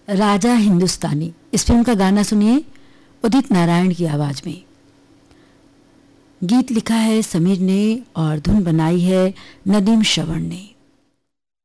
राजा हिंदुस्तानी, इस फिल्म का गाना सुनिए उदित नारायण की आवाज में। गीत लिखा है समीर ने और धुन बनाई है नदीम श्रवण ने।